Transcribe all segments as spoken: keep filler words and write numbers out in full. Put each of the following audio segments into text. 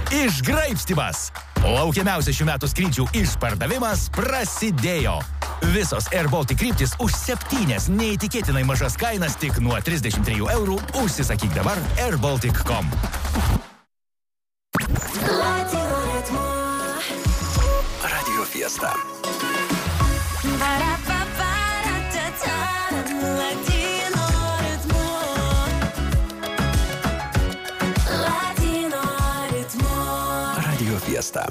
Išgraibstymas. Laukiamiausias šių metų skrydžių išpardavimas prasidėjo. Visos Air Baltic kryptis už septynias neįtikėtinai mažas kainas tik nuo trisdešimt trijų eurų. Užsisakyk dabar air baltic taškas com. Radio Fiesta. Radio Fiesta.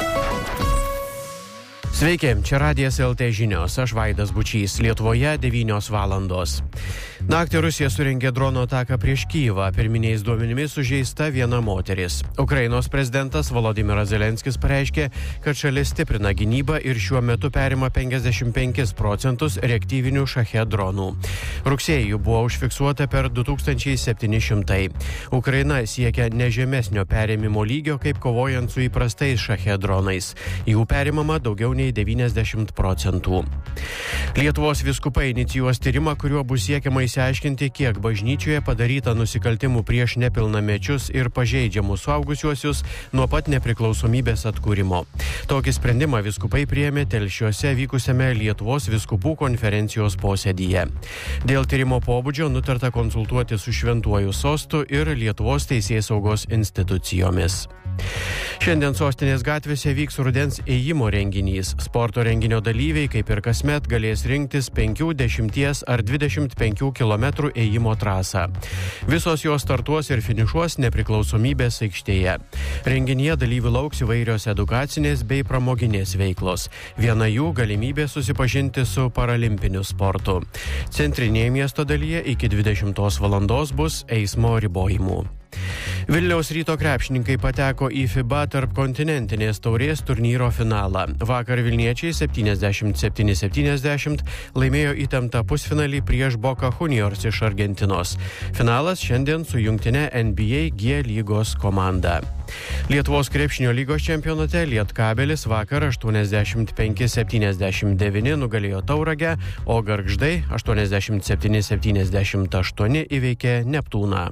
Sveiki, čia Radijas L T žinios, aš Vaidas Bučys, Lietuvoje devynios valandos. Naktį Rusija surengė drono ataką prieš Kyjivą, pirminiais duomenimis sužeista viena moteris. Ukrainos prezidentas Volodymyras Zelenskis pareiškė, kad šalis stiprina gynybą ir šiuo metu perima penkiasdešimt penkis procentus reaktyvinių Shahed dronų. Rugsėjį jų buvo užfiksuota per du tūkstančiai septyni šimtai. Ukraina siekia nežemesnio perėmimo lygio, kaip kovojant su įprastais Shahed dronais. Jų perimama daugiau nei devyniasdešimt procentų. Lietuvos vyskupai inicijuos tyrimą, kuriuo bus siekiama išsiaiškinti, kiek bažnyčioje padaryta nusikaltimų prieš nepilnamečius ir pažeidžiamus suaugusiuosius nuo pat nepriklausomybės atkūrimo. Tokį sprendimą vyskupai priėmė Telšiuose vykusiame Lietuvos vyskupų konferencijos posėdyje. Dėl tyrimo pobūdžio nutarta konsultuoti su Šventuoju sostu ir Lietuvos teisėsaugos institucijomis. Šiandien sostinės gatvėse vyks rudens ėjimo renginys. Sporto renginio dalyviai, kaip ir kasmet, galės rinktis penkių, dešimties ar dvidešimt penkių kilometrų ėjimo trasą. Visos jos startuos ir finišuos Nepriklausomybės aikštėje. Renginyje dalyvių lauks įvairios edukacinės bei pramoginės veiklos. Viena jų galimybė susipažinti su paralimpiniu sportu. Centrinėje miesto dalyje iki dvidešimtos valandos bus eismo ribojimų. Vilniaus Ryto krepšininkai pateko į FIBA tarpkontinentinės taurės turnyro finalą. Vakar vilniečiai septyniasdešimt septyni septyniasdešimt laimėjo įtemptą pusfinalį prieš Boca Juniors iš Argentinos. Finalas šiandien su jungtine N B A G lygos komanda. Lietuvos krepšinio lygos čempionate Lietkabelis vakar aštuoniasdešimt penki septyniasdešimt devyni nugalėjo Tauragę, o Gargždai aštuoniasdešimt septyni septyniasdešimt aštuoni įveikė Neptūną.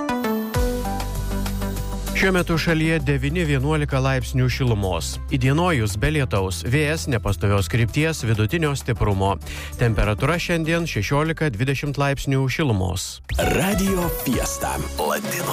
Šiuo metu šalyje devyni vienuolika laipsnių šilumos. Įdienojus be lietaus, vėjas nepastovios krypties vidutinio stiprumo. Temperatūra šiandien šešiolika dvidešimt laipsnių šilumos. Radio Fiesta. Latino